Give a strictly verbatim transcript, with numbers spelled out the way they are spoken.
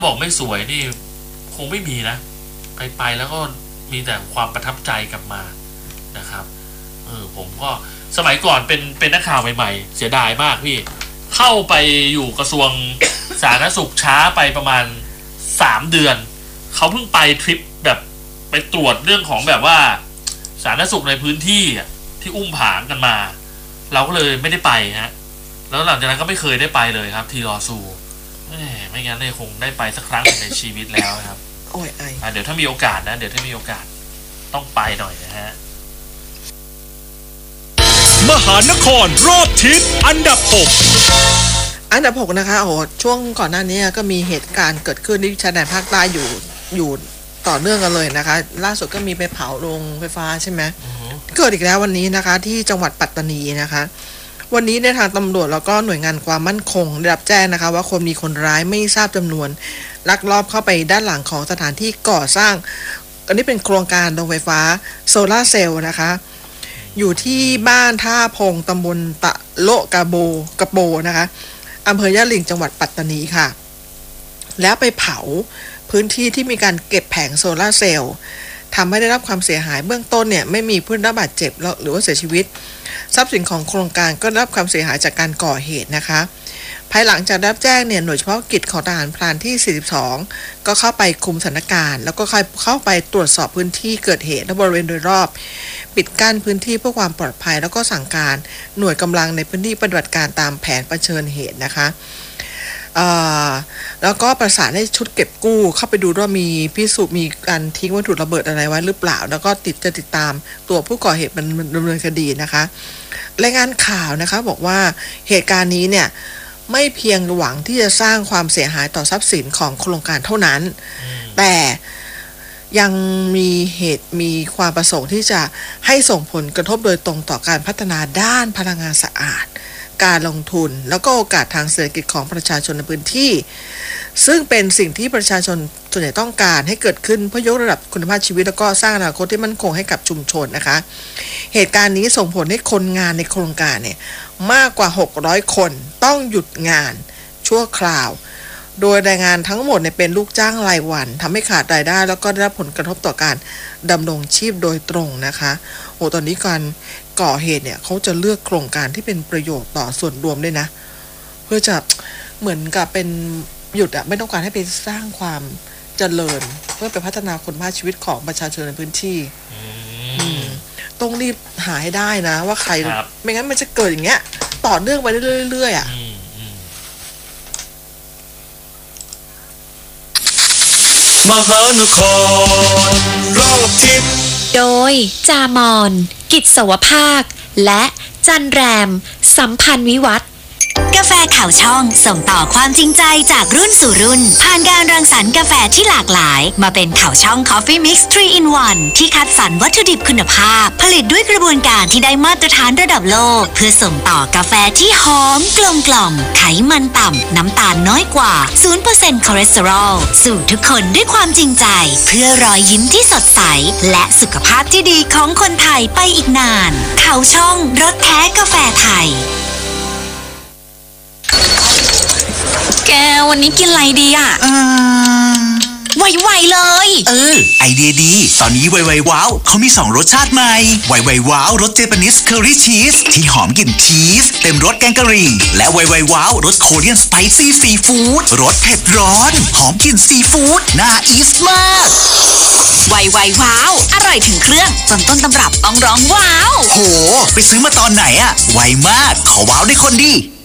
บอกไม่สวยนี่คงไม่มีนะไปไปแล้วก็มีแต่ความประทับใจกลับมานะครับเออผมก็สมัยก่อนเป็นเป็นนักข่าวใหม่ๆเสียดายมากพี่เข้าไปอยู่กระทรวงสาธารณสุขช้าไปประมาณสามเดือนเขาเพิ่งไปทริปแบบไปตรวจเรื่องของแบบว่าสาธารณสุขในพื้นที่ที่อุ้มผางกันมาเราก็เลยไม่ได้ไปฮะแล้วหลังจากนั้นก็ไม่เคยได้ไปเลยครับทีรอซูไม่งั้นเนี่ยคงได้ไปสักครั้งในชีวิตแล้วครับโอ้ยไอเดี๋ยวถ้ามีโอกาสนะเดี๋ยวถ้ามีโอกาสต้องไปหน่อยนะฮะมหานครรอบทิศอันดับหกอันดับหกนะคะโอ้ช่วงก่อนหน้านี้ก็มีเหตุการณ์เกิดขึ้นที่ชายแดนภาคใต้อยู่อยู่ต่อเนื่องกันเลยนะคะล่าสุดก็มีไปเผาโรงไฟฟ้าใช่ไหม uh-huh. เกิดอีกแล้ววันนี้นะคะที่จังหวัดปัตตานีนะคะวันนี้ในทางตำรวจแล้วก็หน่วยงานความมั่นคงได้รับแจ้งนะคะว่าคนมีคนร้ายไม่ทราบจำนวนลักลอบเข้าไปด้านหลังของสถานที่ก่อสร้างอันนี้เป็นโครงการโรงไฟฟ้าโซลาร์เซลล์นะคะอยู่ที่บ้านท่าพงตำบลตะโลกะโบกะโบนะคะอำเภอยะหลิ่งจังหวัดปัตตานีค่ะแล้วไปเผาพื้นที่ที่มีการเก็บแผงโซลาร์เซลล์ทำให้ได้รับความเสียหายเบื้องต้นเนี่ยไม่มีผู้ได้รับบาดเจ็บหรือว่าเสียชีวิตทรัพย์สินของโครงการก็ได้รับความเสียหายจากการก่อเหตุนะคะภายหลังจากรับแจ้งเนี่ยหน่วยเฉพาะกิจของทหารพรานที่สี่สิบสองก็เข้าไปคุมสถานการณ์แล้วก็เข้าไปตรวจสอบพื้นที่เกิดเหตุและบริเวณโดยรอบปิดกั้นพื้นที่เพื่อความปลอดภัยแล้วก็สั่งการหน่วยกำลังในพื้นที่ปฏิบัติการตามแผนเผชิญเหตุนะคะแล้วก็ประสานให้ชุดเก็บกู้เข้าไปดูว่ามีพิสูจน์มีการทิ้งวัตถุระเบิดอะไรไว้หรือเปล่าแล้วก็ติดจะติดตามตัวผู้ก่อเหตุมันดำเนินคดีนะคะรายงานข่าวนะคะบอกว่าเหตุการณ์นี้เนี่ยไม่เพียงหวังที่จะสร้างความเสียหายต่อทรัพย์สินของโครงการเท่านั้นแต่ยังมีเหตุมีความประสงค์ที่จะให้ส่งผลกระทบโดยตรงต่อการพัฒนาด้านพลังงานสะอาดการลงทุนแล้วก็โอกาสทางเศรษฐกิจของประชาชนในพื้นที่ซึ่งเป็นสิ่งที่ประชาชนส่วนใหญ่ต้องการให้เกิดขึ้นเพื่อยกระดับคุณภาพชีวิตแล้วก็สร้างอนาคตที่มั่นคงให้กับชุมชนนะคะเหตุการณ์นี้ส่งผลให้คนงานในโครงการเนี่ยมากกว่าหกร้อยคนต้องหยุดงานชั่วคราวโดยแรงงานทั้งหมดเนี่ยเป็นลูกจ้างรายวันทำให้ขาดรายได้แล้วก็ได้รับผลกระทบต่อการดำรงชีพโดยตรงนะคะโอ้ตอนนี้การก่อเหตุเนี่ยเขาจะเลือกโครงการที่เป็นประโยชน์ต่อส่วนรวมด้วยนะเพื่อจะเหมือนกับเป็นหยุดอะไม่ต้องการให้ไปสร้างความเจริญเพื่อไปพัฒนาคุณภาพชีวิตของประชาชนในพื้นที่ต้องรีบหาให้ได้นะว่าใครไม่งั้นมันจะเกิดอย่างเงี้ยต่อเนื่องไปเรื่อยๆอะมหานครรอบทิศโดยจามอนกิจสวภาคและจันแรมสัมพันธ์วิวัฒน์กาแฟข่าวช่องส่งต่อความจริงใจจากรุ่นสู่รุ่นผ่านการรังสรรค์กาแฟที่หลากหลายมาเป็นข่าวช่อง Coffee Mix ทรี in วัน ที่คัดสรรวัตถุดิบคุณภาพผลิตด้วยกระบวนการที่ได้มาตรฐานระดับโลกเพื่อส่งต่อกาแฟที่หอมกลมกล่อมไขมันต่ำน้ำตาลน้อยกว่า ศูนย์เปอร์เซ็นต์ คอเลสเตอรอลสู่ทุกคนด้วยความจริงใจเพื่อรอยยิ้มที่สดใสและสุขภาพที่ดีของคนไทยไปอีกนานข่าวช่องรสแท้กาแฟไทยแกวันนี้กินอะไรดีอ่ะเออไวๆเลยเออไอเดียดีตอนนี้ไวๆว้าวเขามีสองรสชาติใหม่ไวๆว้าวรสเจแปนิสเคอรี่ชีสที่หอมกลิ่นชีสเต็มรสแกงกะหรี่และไวๆว้าวรสโคเรียนสไปซี่ซีฟู้ดรสเผ็ดร้อนหอมกลิ่นซีฟู้ดน่าอีฟมากไวๆว้าวอร่อยถึงเครื่องจนต้นตำรับต้องร้องว้าวโหไปซื้อมาตอนไหนอะไวมากขอว้าวได้คนดี